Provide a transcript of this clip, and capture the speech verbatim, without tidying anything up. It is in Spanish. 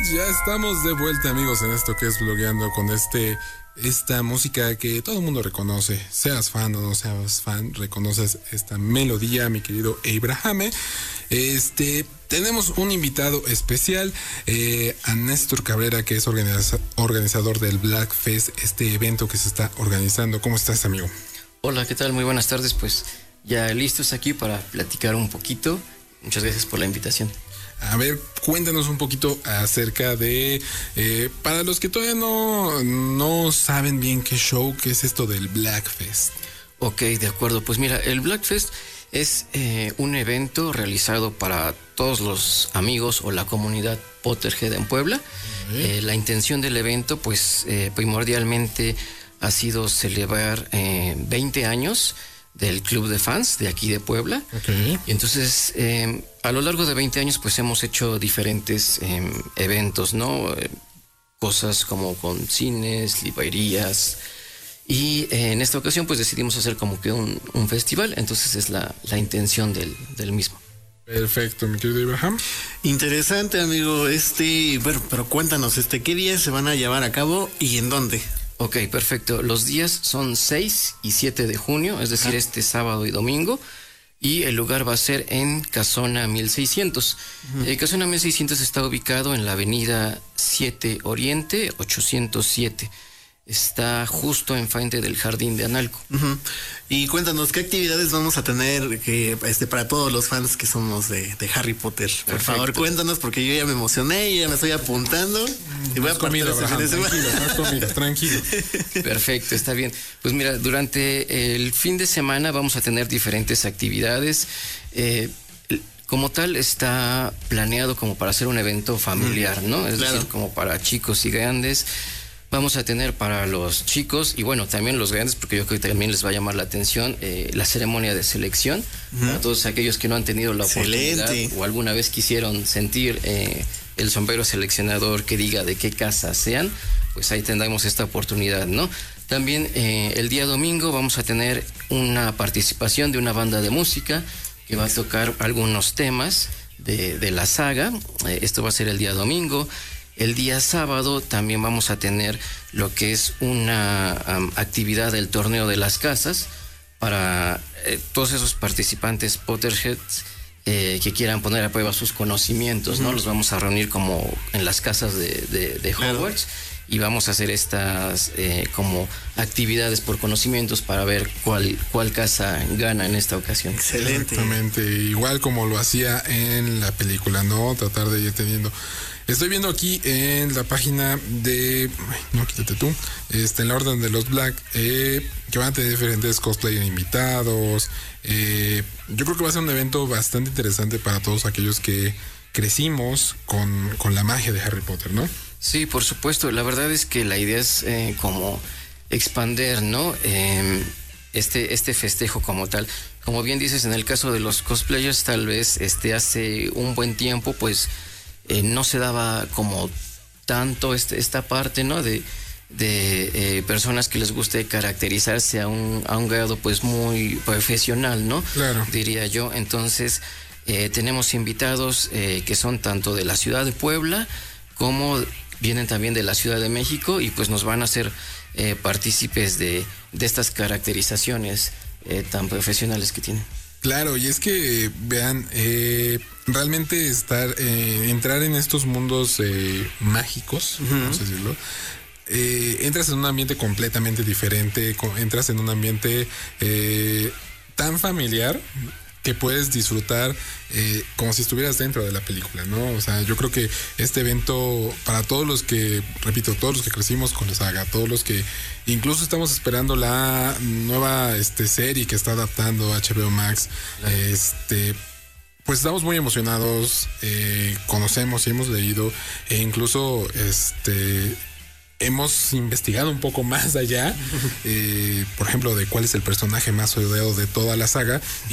Ya estamos de vuelta, amigos, en esto que es Blogueando con este esta música que todo el mundo reconoce. Seas fan o no seas fan, reconoces esta melodía, mi querido Abraham. Este, tenemos un invitado especial, eh, a Néstor Cabrera, que es organiza- organizador del Black Fest, este evento que se está organizando. ¿Cómo estás, amigo? Hola, ¿qué tal? Muy buenas tardes. Pues ya listos aquí para platicar un poquito. Muchas gracias por la invitación. A ver, cuéntanos un poquito acerca de, eh, para los que todavía no, no saben bien qué show, qué es esto del Black Fest. Ok, de acuerdo. Pues mira, el Black Fest es eh, un evento realizado para todos los amigos o la comunidad Potterhead en Puebla. Uh-huh. Eh, la intención del evento, pues eh, primordialmente ha sido celebrar eh, veinte años del club de fans de aquí de Puebla. Okay. Y entonces, eh, a lo largo de veinte años, pues hemos hecho diferentes eh, eventos, ¿no? Eh, cosas como con cines, librerías. Y eh, en esta ocasión, pues decidimos hacer como que un, un festival. Entonces es la, la intención del, del mismo. Perfecto, mi querido Abraham. Interesante, amigo. Este, bueno, pero cuéntanos, este, ¿qué días se van a llevar a cabo y en dónde? Ok, perfecto. Los días son seis y siete de junio, es decir, ah. este sábado y domingo. Y el lugar va a ser en Casona mil seiscientos. Uh-huh. Eh, Casona mil seiscientos está ubicado en la avenida siete Oriente, ochocientos siete. Está justo enfrente del Jardín de Analco. Uh-huh. Y cuéntanos, ¿qué actividades vamos a tener que, este, para todos los fans que somos de, de Harry Potter? Por Perfecto. favor, cuéntanos, porque yo ya me emocioné y ya me estoy apuntando. Y voy no a comida, Abraham, tranquilo, no comida, tranquilo. Perfecto, está bien. Pues mira, durante el fin de semana vamos a tener diferentes actividades. Eh, como tal, está planeado como para hacer un evento familiar, ¿no? Es claro. decir, como para chicos y grandes. Vamos a tener para los chicos y bueno, también los grandes, porque yo creo que también les va a llamar la atención eh, la ceremonia de selección. Uh-huh. Para todos aquellos que no han tenido la Excelente. oportunidad o alguna vez quisieron sentir eh, el sombrero seleccionador que diga de qué casa sean, pues ahí tendremos esta oportunidad, ¿no? También eh, el día domingo vamos a tener una participación de una banda de música que va a tocar algunos temas de, de la saga. Eh, esto va a ser el día domingo. El día sábado también vamos a tener lo que es una um, actividad del torneo de las casas para eh, todos esos participantes Potterheads eh, que quieran poner a prueba sus conocimientos, ¿no? Uh-huh. Los vamos a reunir como en las casas de, de, de Hogwarts. Claro. Y vamos a hacer estas eh, como actividades por conocimientos para ver cuál, cuál casa gana en esta ocasión. Excelente. Exactamente, igual como lo hacía en la película, ¿no? Tratar de ir teniendo... Estoy viendo aquí en la página de... Ay, no, quítate tú. Este, en la orden de los Black, eh, que van a tener diferentes cosplayer invitados. Eh, yo creo que va a ser un evento bastante interesante para todos aquellos que crecimos con, con la magia de Harry Potter, ¿no? Sí, por supuesto. La verdad es que la idea es eh, como expander, ¿no? Eh, este, este festejo como tal. Como bien dices, en el caso de los cosplayers, tal vez este, hace un buen tiempo, pues... Eh, no se daba como tanto este, esta parte, ¿no? De, de eh, personas que les guste caracterizarse a un, a un grado pues muy profesional, ¿no? Claro. Diría yo. Entonces, eh, tenemos invitados eh, que son tanto de la ciudad de Puebla como vienen también de la Ciudad de México y pues nos van a hacer eh, partícipes de, de estas caracterizaciones eh, tan profesionales que tienen. Claro, y es que, vean, eh, realmente estar, eh, entrar en estos mundos eh, mágicos, uh-huh. vamos a decirlo, eh, entras en un ambiente completamente diferente, entras en un ambiente eh, tan familiar que puedes disfrutar eh, como si estuvieras dentro de la película, ¿no? O sea, yo creo que este evento, para todos los que, repito, todos los que crecimos con la saga, todos los que incluso estamos esperando la nueva este, serie que está adaptando H B O Max, claro. este... Pues estamos muy emocionados, eh, conocemos y hemos leído e incluso este hemos investigado un poco más allá, eh, por ejemplo, de cuál es el personaje más odiado de toda la saga.